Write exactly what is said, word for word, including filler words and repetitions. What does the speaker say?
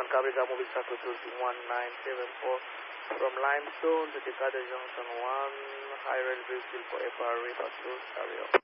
Kabriga mobil satu tujuh one nine seven four from Limestone to Decada Junction one, High Rail Bridge, Silco F R, report to carry on.